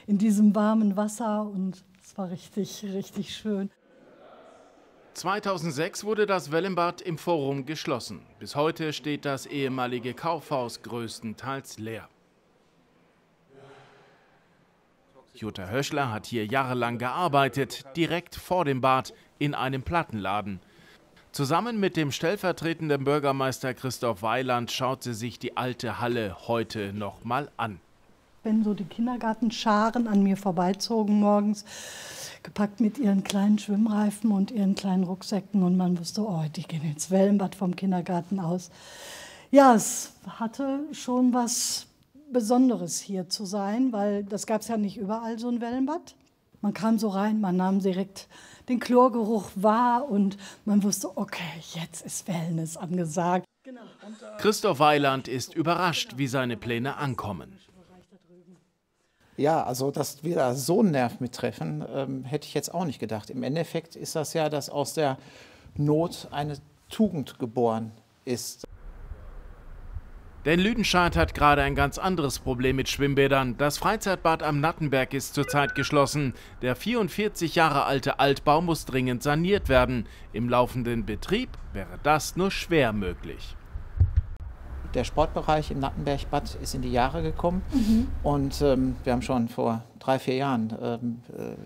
in diesem warmen Wasser und es war richtig, richtig schön. 2006 wurde das Wellenbad im Forum geschlossen. Bis heute steht das ehemalige Kaufhaus größtenteils leer. Jutta Höschler hat hier jahrelang gearbeitet, direkt vor dem Bad in einem Plattenladen. Zusammen mit dem stellvertretenden Bürgermeister Christoph Weiland schaut sie sich die alte Halle heute noch mal an. Wenn so die Kindergartenscharen an mir vorbeizogen morgens, gepackt mit ihren kleinen Schwimmreifen und ihren kleinen Rucksäcken und man wusste, oh, die gehen ins Wellenbad vom Kindergarten aus. Ja, es hatte schon was Besonderes hier zu sein, weil das gab es ja nicht überall, so ein Wellenbad. Man kam so rein, man nahm direkt den Chlorgeruch wahr und man wusste, okay, jetzt ist Wellness angesagt. Genau. Christoph Weiland ist überrascht, wie seine Pläne ankommen. Ja, also dass wir da so einen Nerv mittreffen, hätte ich jetzt auch nicht gedacht. Im Endeffekt ist das ja, dass aus der Not eine Tugend geboren ist. Denn Lüdenscheid hat gerade ein ganz anderes Problem mit Schwimmbädern. Das Freizeitbad am Nattenberg ist zurzeit geschlossen. Der 44 Jahre alte Altbau muss dringend saniert werden. Im laufenden Betrieb wäre das nur schwer möglich. Der Sportbereich im Nattenbergbad ist in die Jahre gekommen und wir haben schon vor 3, 4 Jahren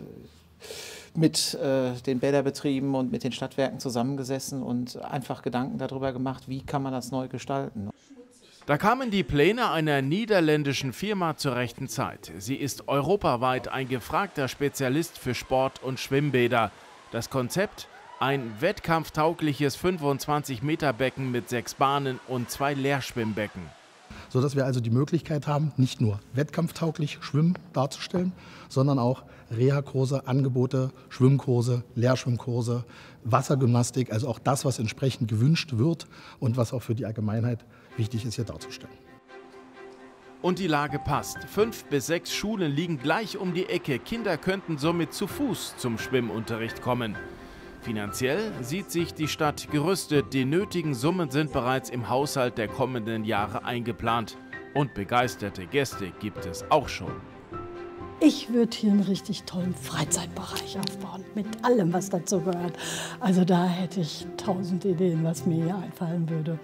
mit den Bäderbetrieben und mit den Stadtwerken zusammengesessen und einfach Gedanken darüber gemacht, wie kann man das neu gestalten. Da kamen die Pläne einer niederländischen Firma zur rechten Zeit. Sie ist europaweit ein gefragter Spezialist für Sport- und Schwimmbäder. Das Konzept? Ein wettkampftaugliches 25-Meter-Becken mit 6 Bahnen und 2 Leerschwimmbecken. Sodass wir also die Möglichkeit haben, nicht nur wettkampftauglich Schwimmen darzustellen, sondern auch Reha-Kurse, Angebote, Schwimmkurse, Leerschwimmkurse, Wassergymnastik, also auch das, was entsprechend gewünscht wird und was auch für die Allgemeinheit wichtig ist, hier darzustellen. Und die Lage passt. 5 bis 6 Schulen liegen gleich um die Ecke. Kinder könnten somit zu Fuß zum Schwimmunterricht kommen. Finanziell sieht sich die Stadt gerüstet. Die nötigen Summen sind bereits im Haushalt der kommenden Jahre eingeplant. Und begeisterte Gäste gibt es auch schon. Ich würde hier einen richtig tollen Freizeitbereich aufbauen, mit allem, was dazu gehört. Also da hätte ich 1000 Ideen, was mir hier einfallen würde.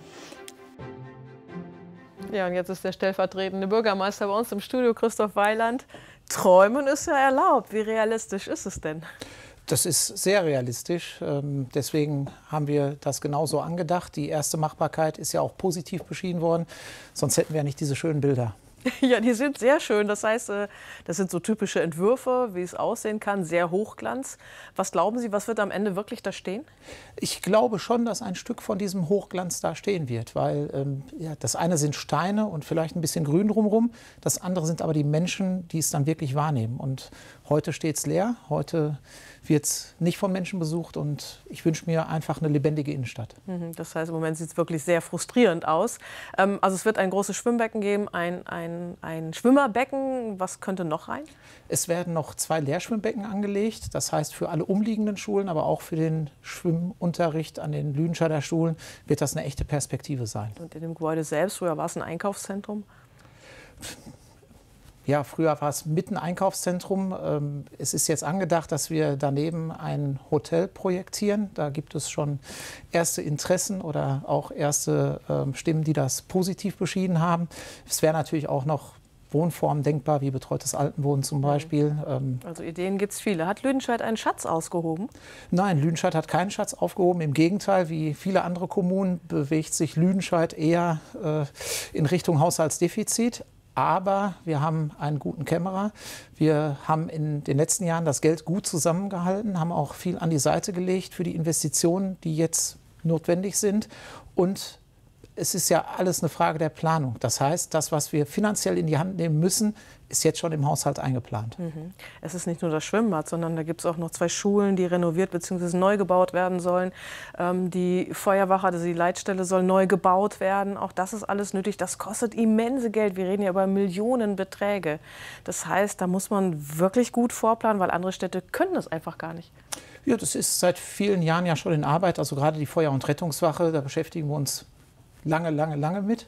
Ja, und jetzt ist der stellvertretende Bürgermeister bei uns im Studio, Christoph Weiland. Träumen ist ja erlaubt. Wie realistisch ist es denn? Das ist sehr realistisch. Deswegen haben wir das genauso angedacht. Die erste Machbarkeit ist ja auch positiv beschieden worden. Sonst hätten wir ja nicht diese schönen Bilder. Ja, die sind sehr schön. Das heißt, das sind so typische Entwürfe, wie es aussehen kann, sehr Hochglanz. Was glauben Sie, was wird am Ende wirklich da stehen? Ich glaube schon, dass ein Stück von diesem Hochglanz da stehen wird, weil ja, das eine sind Steine und vielleicht ein bisschen Grün drumherum, das andere sind aber die Menschen, die es dann wirklich wahrnehmen. Und heute steht es leer, heute wird es nicht von Menschen besucht und ich wünsche mir einfach eine lebendige Innenstadt. Das heißt, im Moment sieht es wirklich sehr frustrierend aus. Also es wird ein großes Schwimmbecken geben, ein Schwimmerbecken. Was könnte noch rein? Es werden noch 2 Leerschwimmbecken angelegt. Das heißt, für alle umliegenden Schulen, aber auch für den Schwimmunterricht an den Lüdenscheider Schulen wird das eine echte Perspektive sein. Und in dem Gebäude selbst, früher war es ein Einkaufszentrum? Ja, früher war es mitten Einkaufszentrum. Es ist jetzt angedacht, dass wir daneben ein Hotel projektieren. Da gibt es schon erste Interessen oder auch erste Stimmen, die das positiv beschieden haben. Es wäre natürlich auch noch Wohnformen denkbar, wie betreutes Altenwohnen zum Beispiel. Also Ideen gibt es viele. Hat Lüdenscheid einen Schatz ausgehoben? Nein, Lüdenscheid hat keinen Schatz aufgehoben. Im Gegenteil, wie viele andere Kommunen bewegt sich Lüdenscheid eher in Richtung Haushaltsdefizit. Aber wir haben einen guten Kämmerer. Wir haben in den letzten Jahren das Geld gut zusammengehalten, haben auch viel an die Seite gelegt für die Investitionen, die jetzt notwendig sind. Und es ist ja alles eine Frage der Planung. Das heißt, das, was wir finanziell in die Hand nehmen müssen, ist jetzt schon im Haushalt eingeplant. Es ist nicht nur das Schwimmbad, sondern da gibt es auch noch 2 Schulen, die renoviert bzw. neu gebaut werden sollen. Die Feuerwache, also die Leitstelle, soll neu gebaut werden. Auch das ist alles nötig. Das kostet immense Geld. Wir reden ja über Millionenbeträge. Das heißt, da muss man wirklich gut vorplanen, weil andere Städte können das einfach gar nicht. Ja, das ist seit vielen Jahren ja schon in Arbeit. Also gerade die Feuer- und Rettungswache, da beschäftigen wir uns lange mit.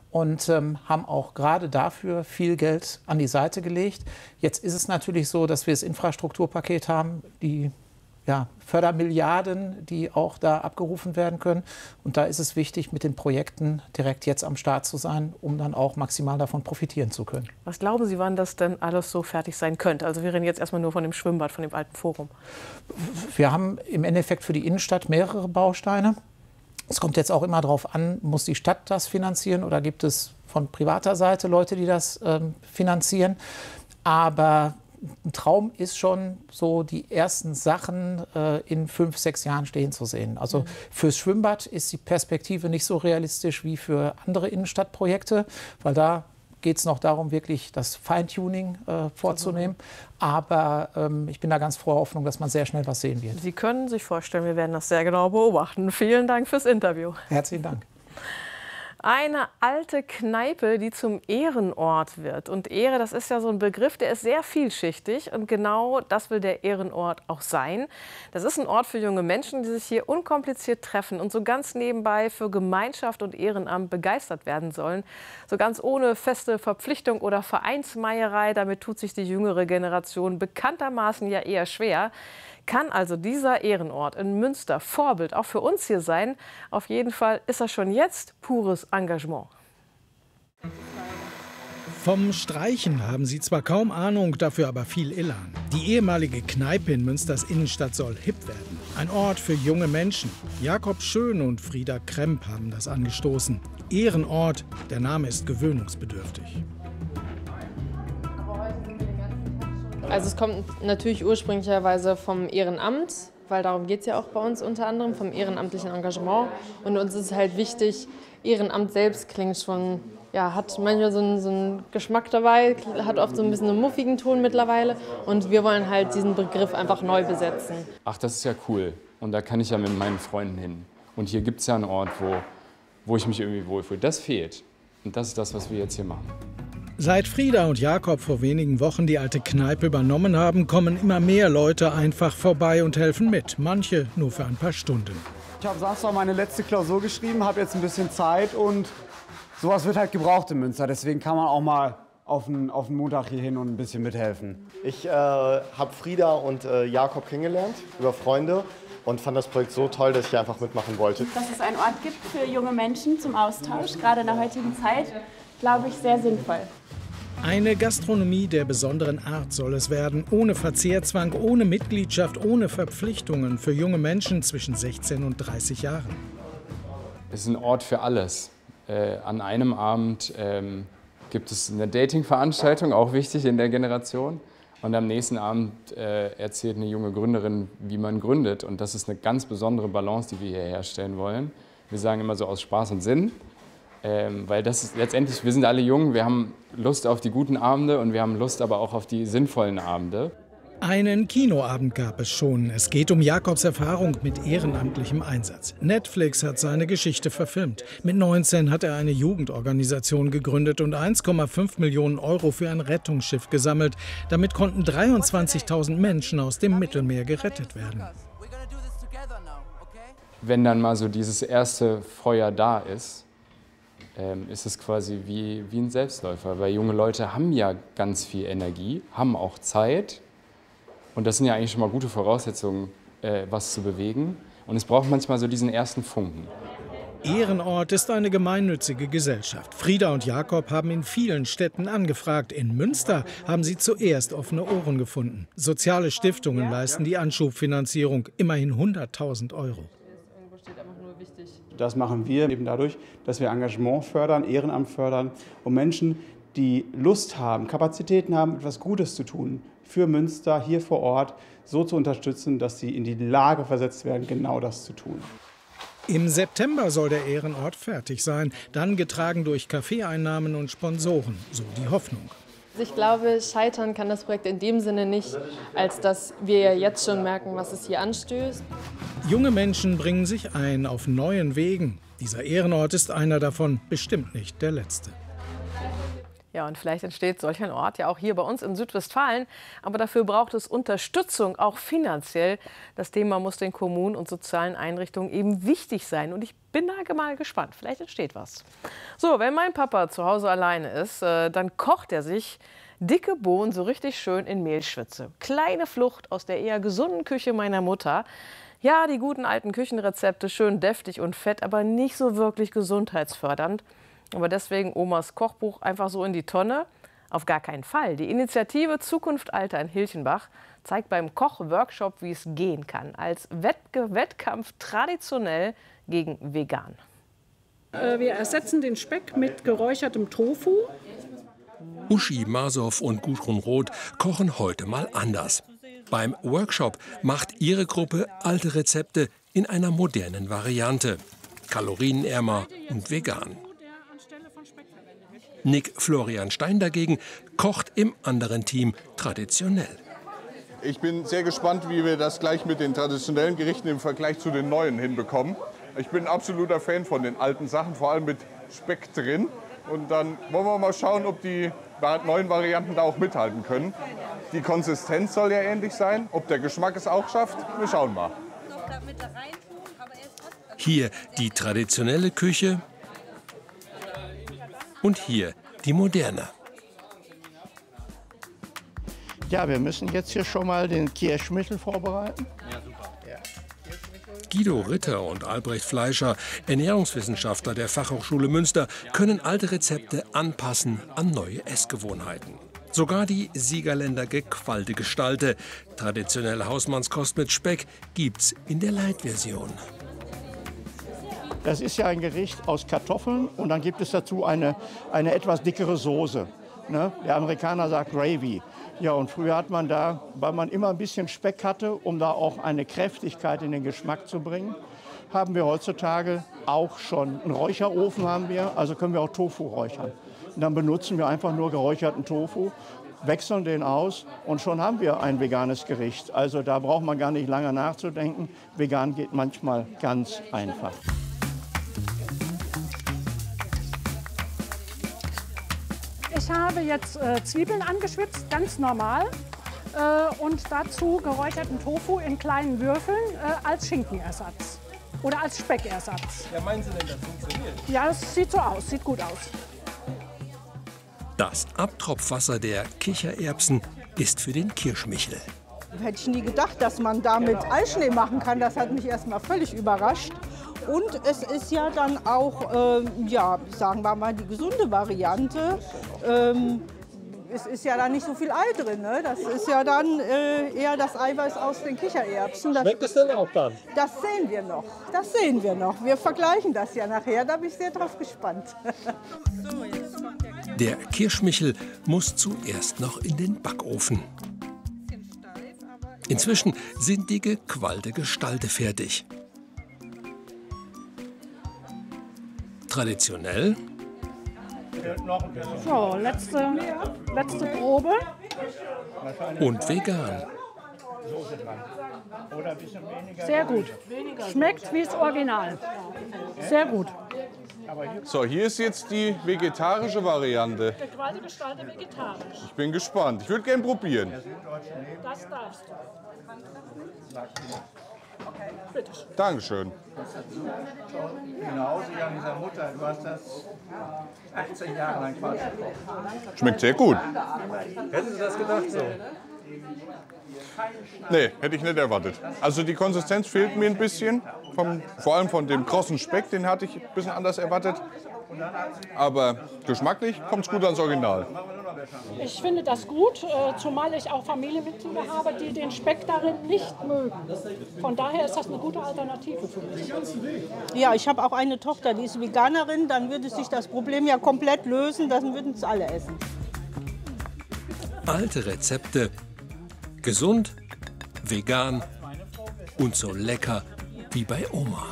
und haben auch gerade dafür viel Geld an die Seite gelegt. Jetzt ist es natürlich so, dass wir das Infrastrukturpaket haben, die Fördermilliarden, die auch da abgerufen werden können. Und da ist es wichtig, mit den Projekten direkt jetzt am Start zu sein, um dann auch maximal davon profitieren zu können. Was glauben Sie, wann das denn alles so fertig sein könnte? Also wir reden jetzt erstmal nur von dem Schwimmbad, von dem alten Forum. Wir haben im Endeffekt für die Innenstadt mehrere Bausteine. Es kommt jetzt auch immer darauf an, muss die Stadt das finanzieren oder gibt es von privater Seite Leute, die das finanzieren. Aber ein Traum ist schon so, die ersten Sachen in 5, 6 Jahren stehen zu sehen. Also fürs Schwimmbad ist die Perspektive nicht so realistisch wie für andere Innenstadtprojekte, weil da geht es noch darum, wirklich das Feintuning vorzunehmen. Aber ich bin da ganz froher Hoffnung, dass man sehr schnell was sehen wird. Sie können sich vorstellen, wir werden das sehr genau beobachten. Vielen Dank fürs Interview. Herzlichen Dank. Eine alte Kneipe, die zum Ehrenort wird. Und Ehre, das ist ja so ein Begriff, der ist sehr vielschichtig. Und genau das will der Ehrenort auch sein. Das ist ein Ort für junge Menschen, die sich hier unkompliziert treffen und so ganz nebenbei für Gemeinschaft und Ehrenamt begeistert werden sollen. So ganz ohne feste Verpflichtung oder Vereinsmeierei. Damit tut sich die jüngere Generation bekanntermaßen ja eher schwer. Kann also dieser Ehrenort in Münster Vorbild auch für uns hier sein? Auf jeden Fall ist das schon jetzt pures Engagement. Vom Streichen haben Sie zwar kaum Ahnung, dafür aber viel Elan. Die ehemalige Kneipe in Münsters Innenstadt soll hip werden. Ein Ort für junge Menschen. Jakob Schön und Frieda Kremp haben das angestoßen. Ehrenort, der Name ist gewöhnungsbedürftig. Also es kommt natürlich ursprünglicherweise vom Ehrenamt, weil darum geht es ja auch bei uns unter anderem, vom ehrenamtlichen Engagement. Und uns ist halt wichtig, Ehrenamt selbst klingt schon, ja, hat manchmal so einen Geschmack dabei, hat oft so ein bisschen einen muffigen Ton mittlerweile. Und wir wollen halt diesen Begriff einfach neu besetzen. Ach, das ist ja cool. Und da kann ich ja mit meinen Freunden hin. Und hier gibt es ja einen Ort, wo ich mich irgendwie wohlfühle. Das fehlt. Und das ist das, was wir jetzt hier machen. Seit Frieda und Jakob vor wenigen Wochen die alte Kneipe übernommen haben, kommen immer mehr Leute einfach vorbei und helfen mit. Manche nur für ein paar Stunden. Ich habe Samstag meine letzte Klausur geschrieben, habe jetzt ein bisschen Zeit und sowas wird halt gebraucht in Münster. Deswegen kann man auch mal auf den Montag hier hin und ein bisschen mithelfen. Ich habe Frieda und Jakob kennengelernt über Freunde und fand das Projekt so toll, dass ich hier einfach mitmachen wollte. Dass es einen Ort gibt für junge Menschen zum Austausch, gerade in der heutigen Zeit, glaube ich, sehr sinnvoll. Eine Gastronomie der besonderen Art soll es werden, ohne Verzehrzwang, ohne Mitgliedschaft, ohne Verpflichtungen für junge Menschen zwischen 16 und 30 Jahren. Es ist ein Ort für alles. An einem Abend gibt es eine Dating-Veranstaltung, auch wichtig in der Generation. Und am nächsten Abend erzählt eine junge Gründerin, wie man gründet. Und das ist eine ganz besondere Balance, die wir hier herstellen wollen. Wir sagen immer so aus Spaß und Sinn. Weil das ist letztendlich, wir sind alle jung, wir haben Lust auf die guten Abende und wir haben Lust aber auch auf die sinnvollen Abende. Einen Kinoabend gab es schon. Es geht um Jakobs Erfahrung mit ehrenamtlichem Einsatz. Netflix hat seine Geschichte verfilmt. Mit 19 hat er eine Jugendorganisation gegründet und 1,5 Millionen Euro für ein Rettungsschiff gesammelt. Damit konnten 23.000 Menschen aus dem Mittelmeer gerettet werden. Wenn dann mal so dieses erste Feuer da ist es quasi wie ein Selbstläufer. Weil junge Leute haben ja ganz viel Energie, haben auch Zeit. Und das sind ja eigentlich schon mal gute Voraussetzungen, was zu bewegen. Und es braucht manchmal so diesen ersten Funken. Ehrenort ist eine gemeinnützige Gesellschaft. Frieda und Jakob haben in vielen Städten angefragt. In Münster haben sie zuerst offene Ohren gefunden. Soziale Stiftungen leisten die Anschubfinanzierung, immerhin 100.000 Euro. Das machen wir eben dadurch, dass wir Engagement fördern, Ehrenamt fördern und Menschen, die Lust haben, Kapazitäten haben, etwas Gutes zu tun, für Münster hier vor Ort so zu unterstützen, dass sie in die Lage versetzt werden, genau das zu tun. Im September soll der Ehrenort fertig sein, dann getragen durch Kaffeeeinnahmen und Sponsoren, so die Hoffnung. Ich glaube, scheitern kann das Projekt in dem Sinne nicht, als dass wir ja jetzt schon merken, was es hier anstößt. Junge Menschen bringen sich ein auf neuen Wegen. Dieser Ehrenort ist einer davon, bestimmt nicht der letzte. Ja, und vielleicht entsteht solch ein Ort ja auch hier bei uns in Südwestfalen. Aber dafür braucht es Unterstützung, auch finanziell. Das Thema muss den Kommunen und sozialen Einrichtungen eben wichtig sein. Und ich bin da mal gespannt. Vielleicht entsteht was. So, wenn mein Papa zu Hause alleine ist, dann kocht er sich dicke Bohnen so richtig schön in Mehlschwitze. Kleine Flucht aus der eher gesunden Küche meiner Mutter. Ja, die guten alten Küchenrezepte, schön deftig und fett, aber nicht so wirklich gesundheitsfördernd. Aber deswegen Omas Kochbuch einfach so in die Tonne? Auf gar keinen Fall. Die Initiative Zukunft Alter in Hilchenbach zeigt beim Kochworkshop, wie es gehen kann. Als Wettkampf traditionell gegen vegan. Wir ersetzen den Speck mit geräuchertem Tofu. Uschi Masow und Gudrun Roth kochen heute mal anders. Beim Workshop macht ihre Gruppe alte Rezepte in einer modernen Variante. Kalorienärmer und vegan. Nick Florian Stein dagegen kocht im anderen Team traditionell. Ich bin sehr gespannt, wie wir das gleich mit den traditionellen Gerichten im Vergleich zu den neuen hinbekommen. Ich bin ein absoluter Fan von den alten Sachen, vor allem mit Speck drin. Und dann wollen wir mal schauen, ob die neuen Varianten da auch mithalten können. Die Konsistenz soll ja ähnlich sein. Ob der Geschmack es auch schafft, wir schauen mal. Hier die traditionelle Küche. Und hier die moderne. Ja, wir müssen jetzt hier schon mal den Kirschmichel vorbereiten. Guido Ritter und Albrecht Fleischer, Ernährungswissenschaftler der Fachhochschule Münster, können alte Rezepte anpassen an neue Essgewohnheiten. Sogar die Siegerländer Gequalte Gestalte, traditionelle Hausmannskost mit Speck, gibt's in der Light-Version. Das ist ja ein Gericht aus Kartoffeln und dann gibt es dazu eine etwas dickere Soße. Ne? Der Amerikaner sagt Gravy. Ja, und früher hat man da, weil man immer ein bisschen Speck hatte, um da auch eine Kräftigkeit in den Geschmack zu bringen, haben wir heutzutage auch schon einen Räucherofen also können wir auch Tofu räuchern. Und dann benutzen wir einfach nur geräucherten Tofu, wechseln den aus und schon haben wir ein veganes Gericht. Also da braucht man gar nicht lange nachzudenken. Vegan geht manchmal ganz einfach. Ich habe jetzt Zwiebeln angeschwitzt, ganz normal. Und dazu geräucherten Tofu in kleinen Würfeln als Schinkenersatz oder als Speckersatz. Ja, meinen Sie denn, das funktioniert? Ja, das sieht so aus, sieht gut aus. Das Abtropfwasser der Kichererbsen ist für den Kirschmichel. Hätte ich nie gedacht, dass man damit Eischnee machen kann. Das hat mich erst mal völlig überrascht. Und es ist ja dann auch, ja, sagen wir mal, die gesunde Variante. Es ist ja da nicht so viel Ei drin. Ne? Das ist ja dann eher das Eiweiß aus den Kichererbsen. Schmeckt es denn auch dann? Das sehen wir noch. Das sehen wir noch. Wir vergleichen das ja nachher. Da bin ich sehr drauf gespannt. Der Kirschmichel muss zuerst noch in den Backofen. Inzwischen sind die Gequalte Gestalte fertig. Traditionell. So, letzte Probe. Und vegan. Sehr gut. Schmeckt wie das Original. Sehr gut. So, hier ist jetzt die vegetarische Variante. Gequalte Gestalte vegetarisch. Ich bin gespannt. Ich würde gerne probieren. Das darfst du. Bitte schön. Dankeschön. Genauso wie an dieser Mutter. Du hast das 18 Jahre lang quasi. Schmeckt sehr gut. Hätten Sie das gedacht so? Nee, hätte ich nicht erwartet. Also die Konsistenz fehlt mir ein bisschen. Vor allem von dem krossen Speck, den hatte ich ein bisschen anders erwartet. Aber geschmacklich kommt es gut ans Original. Ich finde das gut, zumal ich auch Familienmitglieder habe, die den Speck darin nicht mögen. Von daher ist das eine gute Alternative für mich. Ja, ich habe auch eine Tochter, die ist Veganerin. Dann würde sich das Problem ja komplett lösen. Dann würden es alle essen. Alte Rezepte. Gesund, vegan und so lecker wie bei Oma.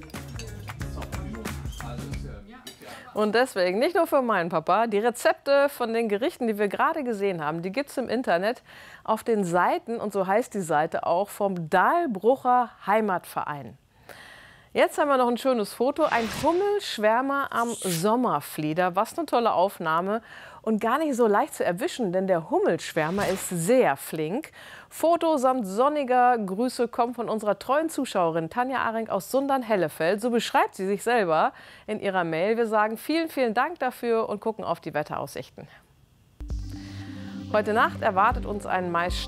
Und deswegen, nicht nur für meinen Papa, die Rezepte von den Gerichten, die wir gerade gesehen haben, die gibt es im Internet auf den Seiten, und so heißt die Seite auch, vom Dahlbrucher Heimatverein. Jetzt haben wir noch ein schönes Foto, ein Hummelschwärmer am Sommerflieder. Was eine tolle Aufnahme. und gar nicht so leicht zu erwischen, denn der Hummelschwärmer ist sehr flink. Foto samt sonniger Grüße kommen von unserer treuen Zuschauerin Tanja Arenk aus Sundern-Hellefeld. So beschreibt sie sich selber in ihrer Mail. Wir sagen vielen, vielen Dank dafür und gucken auf die Wetteraussichten. Heute Nacht erwartet uns ein meist